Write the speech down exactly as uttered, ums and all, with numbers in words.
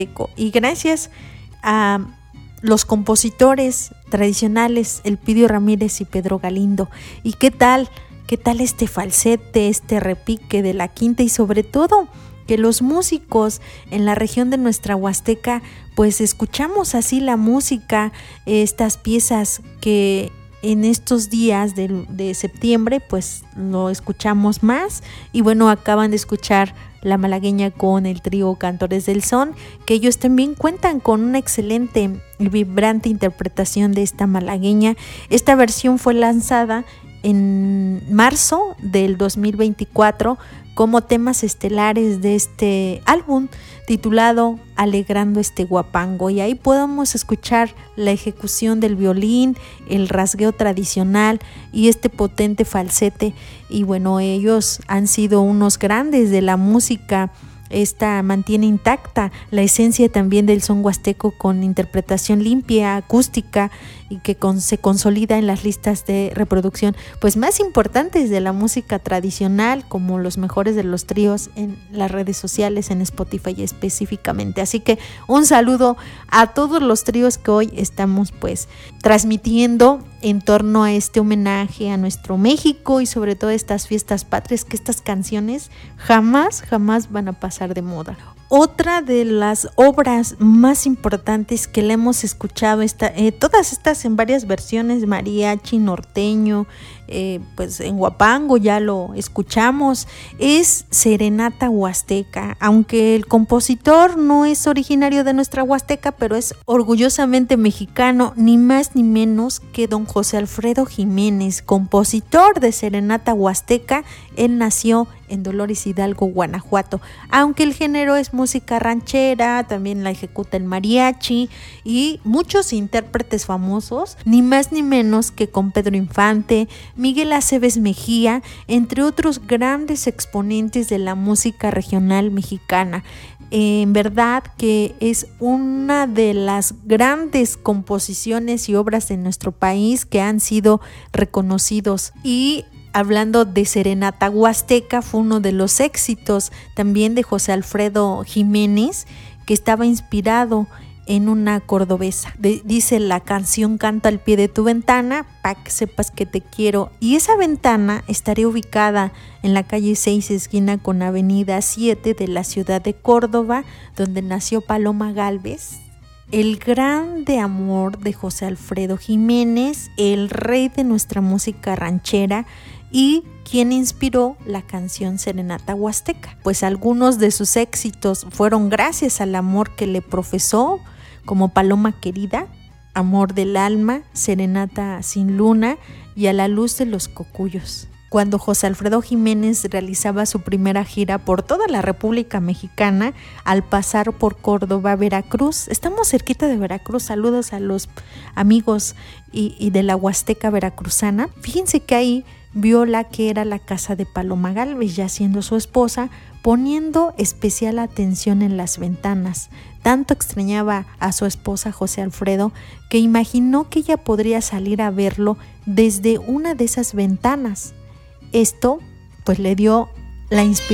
Y gracias a los compositores tradicionales, Elpidio Ramírez y Pedro Galindo. ¿Y qué tal? ¿Qué tal este falsete, este repique de la quinta? Y sobre todo que los músicos en la región de nuestra Huasteca pues escuchamos así la música, estas piezas que en estos días de, de septiembre pues lo escuchamos más. Y bueno, acaban de escuchar La Malagueña con el trío Cantores del Son, que ellos también cuentan con una excelente y vibrante interpretación de esta malagueña. Esta versión fue lanzada en marzo del dos mil veinticuatro como temas estelares de este álbum titulado Alegrando este Huapango, y ahí podemos escuchar la ejecución del violín, el rasgueo tradicional y este potente falsete. Y bueno, ellos han sido unos grandes de la música. Esta mantiene intacta la esencia también del son huasteco con interpretación limpia, acústica, y que con, se consolida en las listas de reproducción pues más importantes de la música tradicional, como los mejores de los tríos en las redes sociales, en Spotify específicamente. Así que un saludo a todos los tríos que hoy estamos pues transmitiendo en torno a este homenaje a nuestro México y sobre todo estas fiestas patrias, que estas canciones jamás, jamás van a pasar de moda. Otra de las obras más importantes que le hemos escuchado, esta, eh, todas estas en varias versiones, mariachi, norteño, eh, pues en huapango ya lo escuchamos, es Serenata Huasteca. Aunque el compositor no es originario de nuestra Huasteca, pero es orgullosamente mexicano, ni más ni menos que don José Alfredo Jiménez, compositor de Serenata Huasteca. Él nació en Dolores Hidalgo, Guanajuato. Aunque el género es música ranchera, también la ejecuta el mariachi y muchos intérpretes famosos, ni más ni menos que con Pedro Infante, Miguel Aceves Mejía, entre otros grandes exponentes de la música regional mexicana. En verdad que es una de las grandes composiciones y obras de nuestro país que han sido reconocidos. Y hablando de Serenata Huasteca, fue uno de los éxitos también de José Alfredo Jiménez, que estaba inspirado en una cordobesa. De, dice la canción: canta al pie de tu ventana para que sepas que te quiero. Y esa ventana estaría ubicada en la calle seis, esquina con avenida siete de la ciudad de Córdoba, donde nació Paloma Gálvez, el grande amor de José Alfredo Jiménez, el rey de nuestra música ranchera, y quien inspiró la canción Serenata Huasteca. Pues algunos de sus éxitos fueron gracias al amor que le profesó, como Paloma Querida, Amor del Alma, Serenata sin Luna y A la Luz de los Cocuyos. Cuando José Alfredo Jiménez realizaba su primera gira por toda la República Mexicana, al pasar por Córdoba, Veracruz, estamos cerquita de Veracruz, saludos a los amigos y, y de la Huasteca veracruzana. Fíjense que ahí vio la que era la casa de Paloma Gálvez, ya siendo su esposa, poniendo especial atención en las ventanas. Tanto extrañaba a su esposa José Alfredo que imaginó que ella podría salir a verlo desde una de esas ventanas. Esto pues le dio la inspiración